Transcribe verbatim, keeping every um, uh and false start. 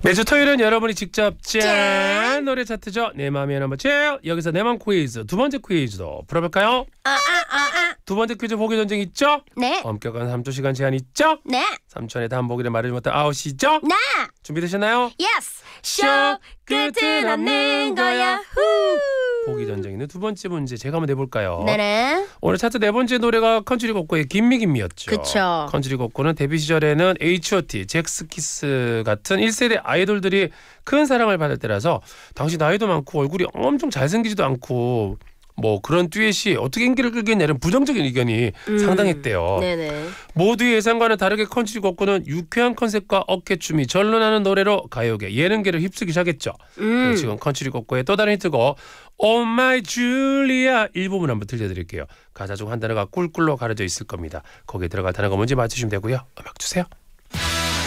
매주 토요일은 여러분이 직접 짠 짠! 노래 차트죠. 내 맘의 넘버 칠. 여기서 내 맘 퀴즈 두 번째 퀴즈도 풀어볼까요? 아, 아, 아, 아. 두 번째 퀴즈 보기 전쟁 있죠? 네. 엄격한 삼 초 시간 제한 있죠? 네. 삼 초 안에 다음 보기를 말하지 못한 아웃이죠? 네. 준비되셨나요? 예스. 쇼 끝은 없는 거야. 후. 보기 전쟁에는 두 번째 문제 제가 한번 내볼까요? 네네. 오늘 차트 네 번째 노래가 컨트리 곡고의 김미김미였죠. 그쵸. 컨트리 곡고는 데뷔 시절에는 에이치 오 티, 잭스키스 같은 일 세대 아이돌들이 큰 사랑을 받을 때라서 당시 나이도 많고 얼굴이 엄청 잘생기지도 않고 뭐 그런 듀엣이 어떻게 인기를 끌겠냐는 부정적인 의견이 음. 상당했대요. 네네. 모두의 예상과는 다르게 컨트리 곡고는 유쾌한 컨셉과 어깨춤이 절로 나는 노래로 가요계 예능계를 휩쓰기 시작했죠. 음. 그리고 지금 컨트리 곡고의 또 다른 히트곡 Oh My Julia 일부분 한번 들려드릴게요. 가사 중 한 단어가 꿀꿀로 가려져 있을 겁니다. 거기에 들어갈 단어가 뭔지 맞추시면 되고요. 음악 주세요.